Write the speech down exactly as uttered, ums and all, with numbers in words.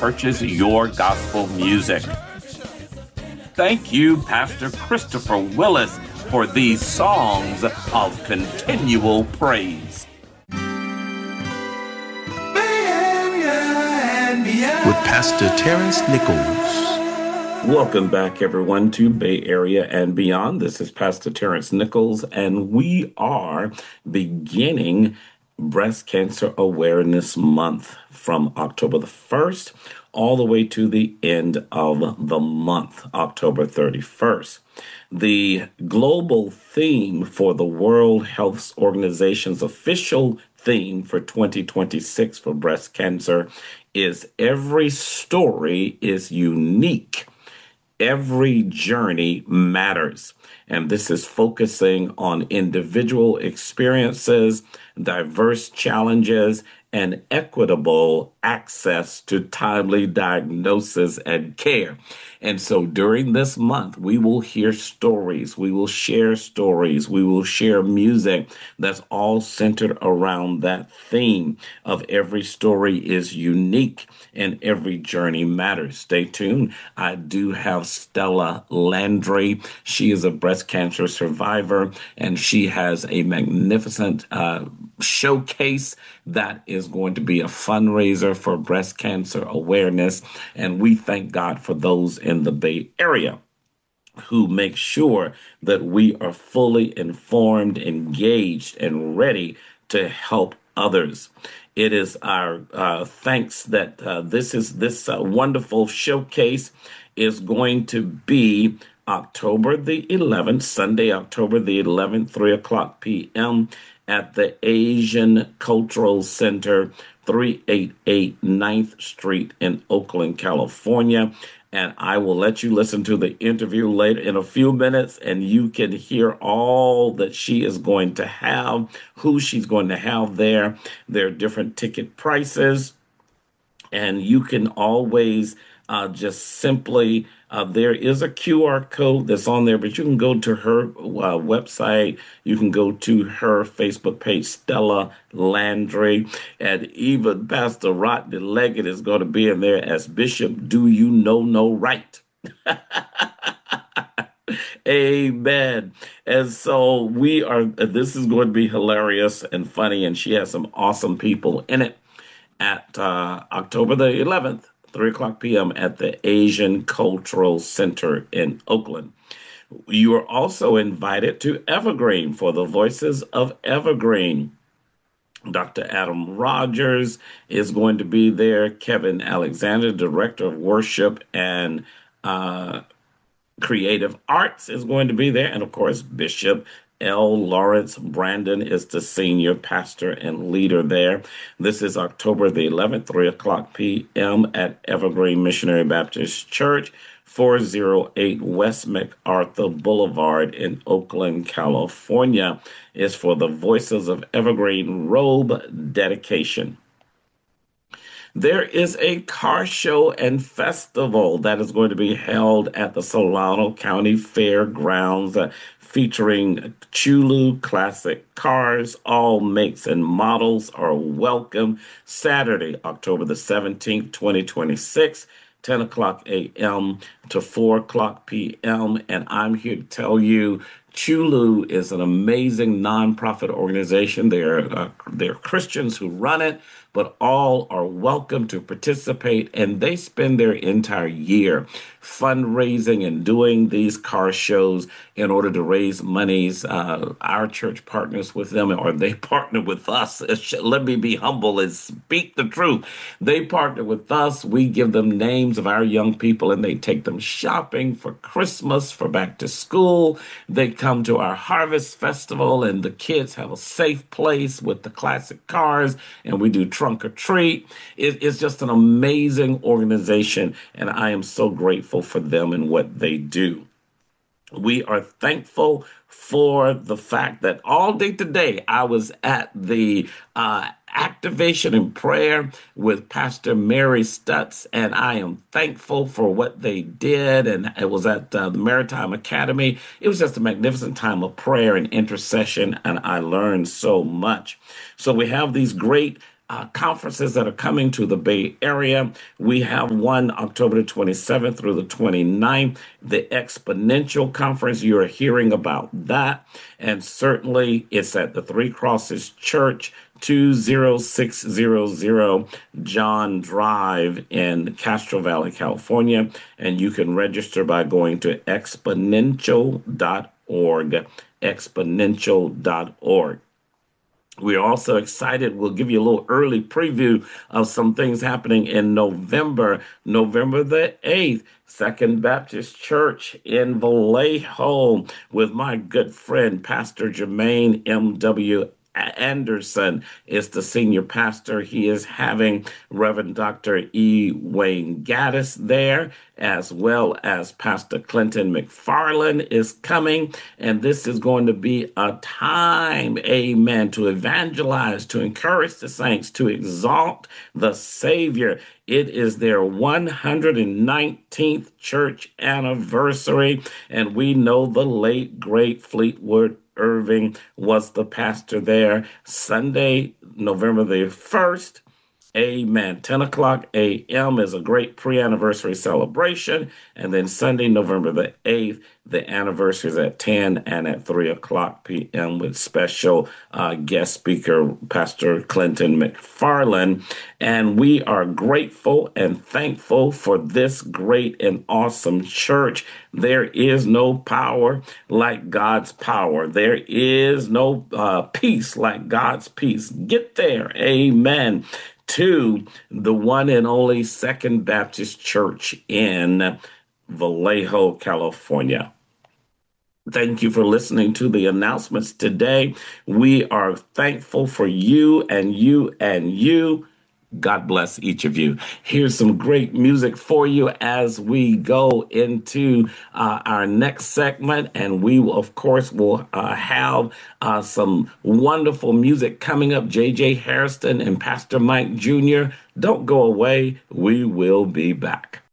purchase your gospel music. Thank you, Pastor Christopher Willis, for these songs of continual praise. With Pastor Terrence Nichols. Welcome back, everyone, to Bay Area and beyond. This is Pastor Terrence Nichols, and we are beginning Breast Cancer Awareness Month from October the first all the way to the end of the month, October thirty-first. The global theme for the World Health Organization's official theme for twenty twenty-six for breast cancer is "Every story is unique. Every journey matters." And this is focusing on individual experiences, diverse challenges, and equitable access to timely diagnosis and care. And so during this month, we will hear stories, we will share stories, we will share music that's all centered around that theme of every story is unique and every journey matters. Stay tuned. I do have Stella Landry. She is a breast cancer survivor, and she has a magnificent uh, showcase that is going to be a fundraiser for breast cancer awareness. And we thank God for those in the Bay Area who make sure that we are fully informed, engaged, and ready to help others. It is our uh, thanks that uh, this is this uh, wonderful showcase is going to be October the eleventh, Sunday, October the eleventh, three o'clock p.m. at the Asian Cultural Center, three eighty-eight ninth Street in Oakland, California. And I will let you listen to the interview later in a few minutes, and you can hear all that she is going to have, who she's going to have there. There are different ticket prices, and you can always uh, just simply, uh, there is a Q R code that's on there, but you can go to her uh, website. You can go to her Facebook page, Stella Landry, and even Pastor Rodney Leggett is going to be in there as Bishop Do You Know No Right? Amen. And so we are, this is going to be hilarious and funny, and she has some awesome people in it at uh, October the eleventh, three o'clock p.m. at the Asian Cultural Center in Oakland. You are also invited to Evergreen for the Voices of Evergreen. Doctor Adam Rogers is going to be there. Kevin Alexander, Director of Worship and uh, Creative Arts, is going to be there. And of course, Bishop L. Lawrence Brandon is the senior pastor and leader there. This is October the eleventh, three o'clock p.m. at Evergreen Missionary Baptist Church, four oh eight West MacArthur Boulevard in Oakland, California. Is for the Voices of Evergreen robe dedication. There is a car show and festival that is going to be held at the Solano County Fairgrounds, uh, featuring Chulu classic cars. All makes and models are welcome. Saturday, October the seventeenth, twenty twenty-six, ten o'clock a.m. to four o'clock p.m. And I'm here to tell you, Chulu is an amazing nonprofit organization. They're, uh, they're Christians who run it, but all are welcome to participate, and they spend their entire year fundraising and doing these car shows in order to raise monies. Uh, our church partners with them, or they partner with us. Let me be humble and speak the truth. They partner with us. We give them names of our young people, and they take them shopping for Christmas, for back to school. They come to our Harvest Festival, and the kids have a safe place with the classic cars, and we do trunk or treat. It, it's just an amazing organization, and I am so grateful for them and what they do. We are thankful for the fact that all day today I was at the uh, activation and prayer with Pastor Mary Stutz, and I am thankful for what they did. And it was at uh, the Maritime Academy. It was just a magnificent time of prayer and intercession, and I learned so much. So we have these great uh, conferences that are coming to the Bay Area. We have one October the twenty-seventh through the twenty-ninth, the Exponential Conference. You're hearing about that. And certainly it's at the Three Crosses Church, two oh six hundred John Drive in Castro Valley, California. And you can register by going to exponential dot org, exponential dot org. We're also excited. We'll give you a little early preview of some things happening in November, November the eighth, Second Baptist Church in Vallejo with my good friend, Pastor Jermaine M W Anderson is the senior pastor. He is having Reverend Doctor E. Wayne Gaddis there, as well as Pastor Clinton McFarland is coming. And this is going to be a time, amen, to evangelize, to encourage the saints, to exalt the Savior. It is their one hundred nineteenth church anniversary, and we know the late, great Fleetwood Irving was the pastor there. Sunday, November the first, amen. ten o'clock a.m. is a great pre-anniversary celebration. And then Sunday, November the eighth, the anniversary is at ten and at three o'clock p.m. with special uh, guest speaker, Pastor Clinton McFarland. And we are grateful and thankful for this great and awesome church. There is no power like God's power. There is no uh, peace like God's peace. Get there. Amen. To the one and only Second Baptist Church in Vallejo, California. Thank you for listening to the announcements today. We are thankful for you and you and you. God bless each of you. Here's some great music for you as we go into uh, our next segment. And we, will, of course, will uh, have uh, some wonderful music coming up. J J Hairston and Pastor Mike Junior Don't go away. We will be back.